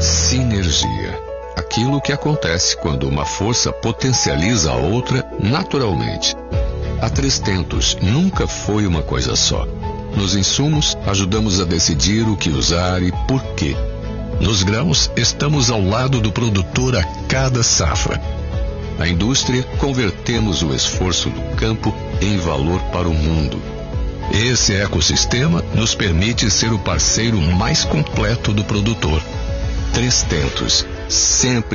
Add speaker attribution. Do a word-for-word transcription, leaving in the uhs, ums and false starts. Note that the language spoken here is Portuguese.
Speaker 1: Sinergia. Aquilo que acontece quando uma força potencializa a outra naturalmente. A Três Tentos nunca foi uma coisa só. Nos insumos, ajudamos a decidir o que usar e por quê. Nos grãos, estamos ao lado do produtor a cada safra. Na indústria, convertemos o esforço do campo em valor para o mundo. Esse ecossistema nos permite ser o parceiro mais completo do produtor. Três Tentos, sempre